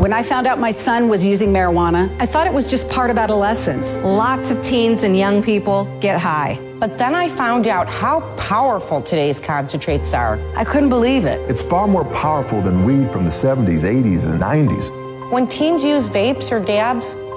When I found out my son was using marijuana, I thought it was just part of adolescence. Lots of teens and young people get high. But then I found out how powerful today's concentrates are. I couldn't believe it. It's far more powerful than weed from the 70s, 80s, and 90s. When teens use vapes or dabs,